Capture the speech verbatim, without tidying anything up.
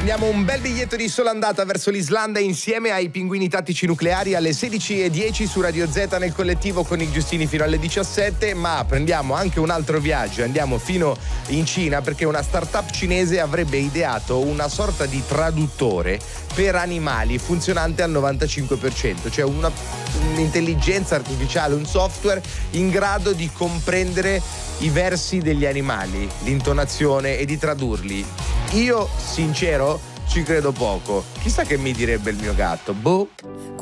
Prendiamo un bel biglietto di sola andata verso l'Islanda insieme ai Pinguini Tattici Nucleari alle sedici e dieci su Radio Z nel collettivo con i Giustini fino alle diciassette, ma prendiamo anche un altro viaggio, andiamo fino in Cina perché una startup cinese avrebbe ideato una sorta di traduttore per animali funzionante al novantacinque per cento, cioè una, un'intelligenza artificiale, un software in grado di comprendere i versi degli animali, l'intonazione e di tradurli. Io, sincero, ci credo poco. Chissà che mi direbbe il mio gatto. Boh.